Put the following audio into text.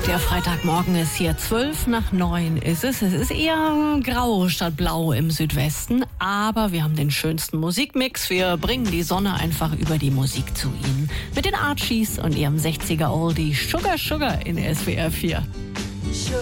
Der Freitagmorgen ist hier, 8:12 ist es. Es ist eher grau statt blau im Südwesten, aber wir haben den schönsten Musikmix. Wir bringen die Sonne einfach über die Musik zu Ihnen. Mit den Archies und ihrem 60er Oldie Sugar Sugar in SWR 4.